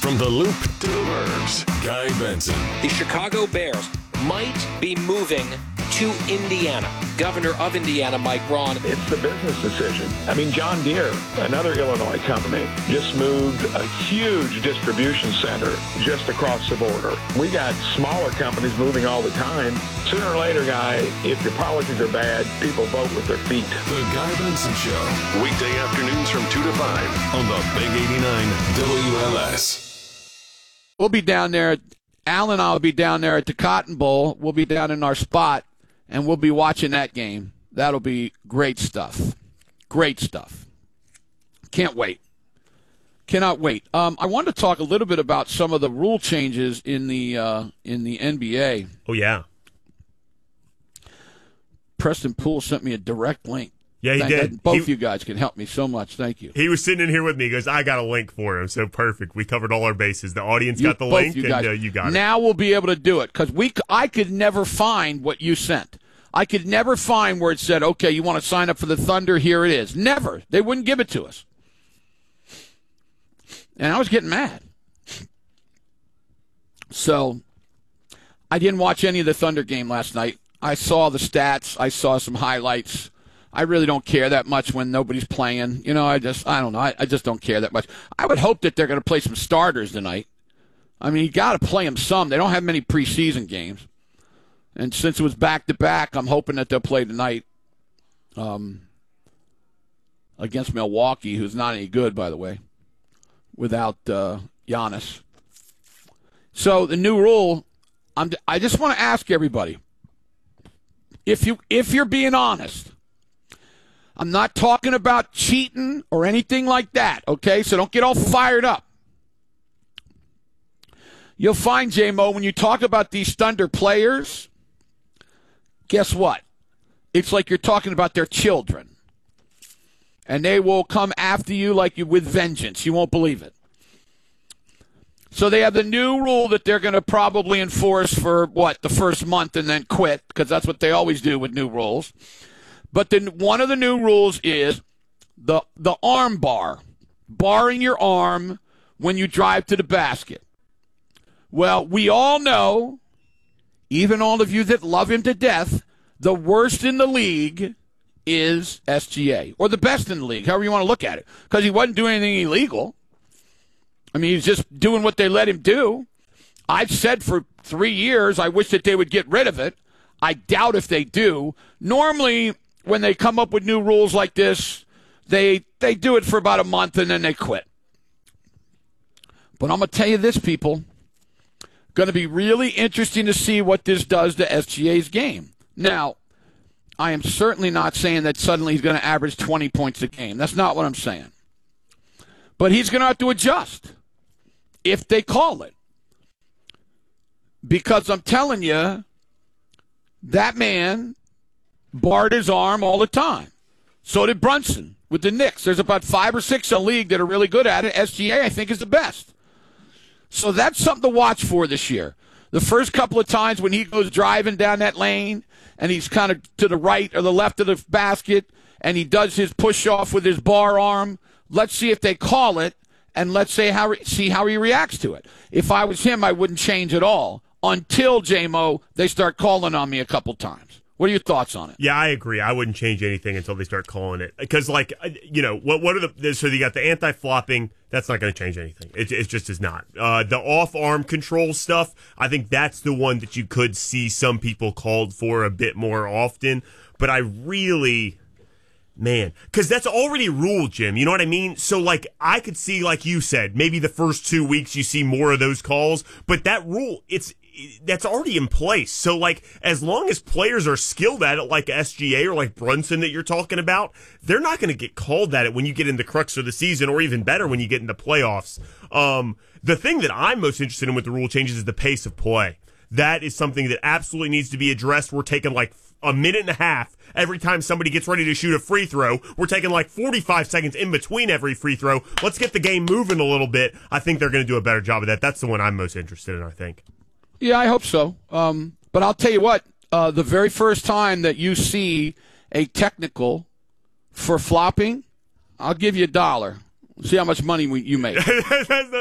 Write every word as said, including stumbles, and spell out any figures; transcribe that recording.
From the Loop to the Burbs, Guy Benson. The Chicago Bears might be moving to Indiana. Governor of Indiana, Mike Braun. It's the business decision. I mean, John Deere, another Illinois company, just moved a huge distribution center just across the border. We got smaller companies moving all the time. Sooner or later, Guy, if your policies are bad, people vote with their feet. The Guy Benson Show. Weekday afternoons from two to five on the Big eighty-nine W L S. We'll be down there. Al and I will be down there at the Cotton Bowl. We'll be down in our spot, and we'll be watching that game. That'll be great stuff. Great stuff. Can't wait. Cannot wait. Um, I wanted to talk a little bit about some of the rule changes in the uh, in the N B A. Oh, yeah. Preston Poole sent me a direct link. Yeah, he Thank, did. Both he, you guys can help me so much. Thank you. He was sitting in here with me. He goes, I got a link for him. So perfect. We covered all our bases. The audience You- got the both link, you and guys. uh, you got it. Now we'll be able to do it because we. c- I could never find what you sent. I could never find where it said, okay, you want to sign up for the Thunder, here it is. Never. They wouldn't give it to us. And I was getting mad. So I didn't watch any of the Thunder game last night. I saw the stats. I saw some highlights. I really don't care that much when nobody's playing. You know, I just, I don't know. I, I just don't care that much. I would hope that they're going to play some starters tonight. I mean, you got to play them some. They don't have many preseason games. And since it was back-to-back, I'm hoping that they'll play tonight um, against Milwaukee, who's not any good, by the way, without uh, Giannis. So the new rule, I'm, I just want to ask everybody, if you if you're being honest, I'm not talking about cheating or anything like that, okay? So don't get all fired up. You'll find, J-Mo, when you talk about these Thunder players, guess what? It's like you're talking about their children. And they will come after you like you with vengeance. You won't believe it. So they have the new rule that they're going to probably enforce for, what, the first month and then quit, because that's what they always do with new rules. But then one of the new rules is the the arm bar, barring your arm when you drive to the basket. Well, we all know, even all of you that love him to death, the worst in the league is S G A, or the best in the league, however you want to look at it, because he wasn't doing anything illegal. I mean, he's just doing what they let him do. I've said for three years I wish that they would get rid of it. I doubt if they do. Normally, when they come up with new rules like this, they they do it for about a month and then they quit. But I'm going to tell you this, people. Going to be really interesting to see what this does to S G A's game. Now, I am certainly not saying that suddenly he's going to average twenty points a game. That's not what I'm saying. But he's going to have to adjust if they call it. Because I'm telling you, that man barred his arm all the time. So did Brunson with the Knicks. There's about five or six in the league that are really good at it. S G A, I think, is the best. So that's something to watch for this year. The first couple of times when he goes driving down that lane and he's kind of to the right or the left of the basket and he does his push-off with his bar arm, let's see if they call it and let's say how see how he reacts to it. If I was him, I wouldn't change at all until, J-Mo, they start calling on me a couple times. What are your thoughts on it? Yeah, I agree. I wouldn't change anything until they start calling it. Because, like, you know, what what are the... So you got the anti-flopping. That's not going to change anything. It, it just is not. Uh, the off-arm control stuff, I think that's the one that you could see some people called for a bit more often. But I really... Man, because that's already ruled, Jim. You know what I mean? So, like, I could see, like you said, maybe the first two weeks you see more of those calls. But that rule, it's... that's already in place. So, like, as long as players are skilled at it, like S G A or like Brunson that you're talking about, they're not going to get called at it when you get in the crux of the season, or even better, when you get into playoffs. Um, the thing that I'm most interested in with the rule changes is the pace of play. That is something that absolutely needs to be addressed. We're taking like a minute and a half every time somebody gets ready to shoot a free throw. We're taking like forty-five seconds in between every free throw. Let's get the game moving a little bit. I think they're going to do a better job of that. That's the one I'm most interested in, I think. Yeah, I hope so. Um, but I'll tell you what, uh, the very first time that you see a technical for flopping, I'll give you a dollar. See how much money we, you make.